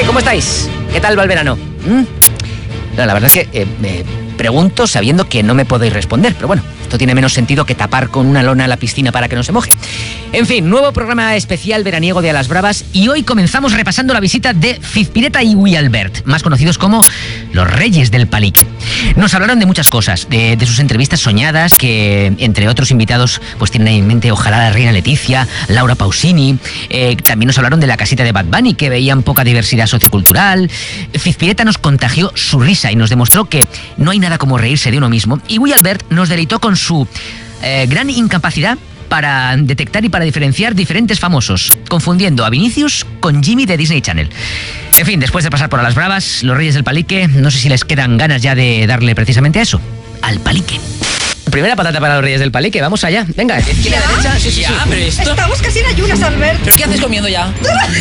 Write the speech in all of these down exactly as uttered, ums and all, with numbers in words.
¿Cómo estáis? ¿Qué tal va el verano? ¿Mm? No, la verdad es que eh, me pregunto sabiendo que no me podéis responder, pero bueno, esto tiene menos sentido que tapar con una lona la piscina para que no se moje. En fin, nuevo programa especial veraniego de A las Bravas y hoy comenzamos repasando la visita de Fizpireta y Ui Albert, más conocidos como los Reyes del Palique. Nos hablaron de muchas cosas, de, de sus entrevistas soñadas, que entre otros invitados pues tienen en mente ojalá la reina Leticia, Laura Pausini. Eh, también nos hablaron de la casita de Bad Bunny, que veían poca diversidad sociocultural. Fizpireta nos contagió su risa y nos demostró que no hay nada como reírse de uno mismo. Y Ui Albert nos deleitó con su eh, gran incapacidad para detectar y para diferenciar diferentes famosos, confundiendo a Vinicius con Jimmy de Disney Channel. En fin, después de pasar por A las Bravas, los Reyes del Palique, no sé si les quedan ganas ya de darle precisamente a eso, al palique. Primera patata para los Reyes del Palique, vamos allá. Venga, izquierda, derecha. Sí, sí, ya, sí. pero esto... Estamos casi en ayunas, Albert. ¿Pero qué haces comiendo ya?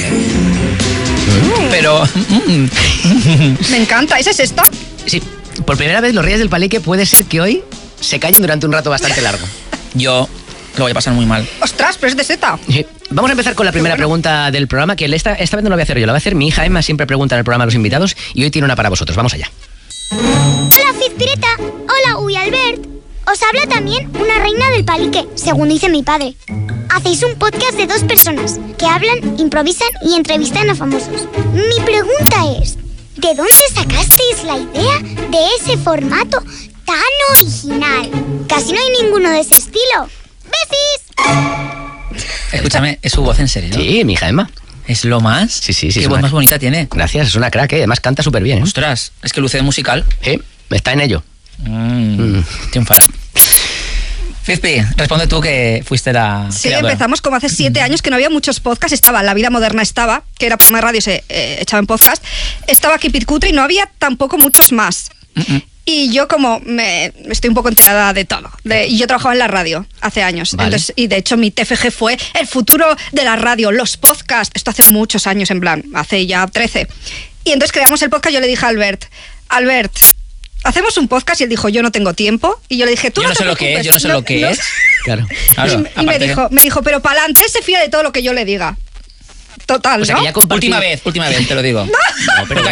Pero... Me encanta, ¿esa es esta? Sí, por primera vez los Reyes del Palique puede ser que hoy se callen durante un rato bastante largo. Yo lo voy a pasar muy mal. Ostras, pero es de seta. Sí. Vamos a empezar con la primera bueno. pregunta del programa, que esta, esta vez no la voy a hacer yo, la va a hacer mi hija Emma, siempre pregunta en el programa a los invitados, y hoy tiene una para vosotros. Vamos allá. Hola, Fizpireta. Hola, Ui Albert. Os habla también una reina del palique, según dice mi padre. Hacéis un podcast de dos personas que hablan, improvisan y entrevistan a famosos. Mi pregunta es, ¿de dónde sacasteis la idea de ese formato tan original? Casi no hay ninguno de ese estilo. ¡Besis! Escúchame, ¿es su voz en serio? Sí, mi hija Emma. ¿Es lo más? Sí, sí, sí. ¿Qué es voz una- más bonita tiene? Gracias, es una crack, ¿eh? Además canta súper bien, ¿eh? Ostras, es que luce de musical. Sí, está en ello. Mm, Mm. Triunfará. Fizpi, responde tú que fuiste la Sí, creadora. empezamos como hace siete años que no había muchos podcasts. Estaba La Vida Moderna, estaba, que era programa de radio, se eh, echaba en podcast. Estaba Keep It Cutre y no había tampoco muchos más. Mm-mm. Y yo como me estoy un poco enterada de todo. De- y yo trabajaba en la radio hace años. Vale. Entonces, y de hecho mi T F G fue el futuro de la radio, los podcasts. Esto hace muchos años, en plan, hace ya trece. Y entonces creamos el podcast. Yo le dije a Albert, Albert, hacemos un podcast. Y él dijo, yo no tengo tiempo. Y yo le dije, tú Yo no no te sé lo que preocupes, es, yo no sé lo que no- es. Claro. Claro, y, y me aparte- dijo, me dijo, pero para adelante se fía de todo lo que yo le diga. Total, O sea, ¿no? que ya compartí- Última vez, última vez, te lo digo. No, pero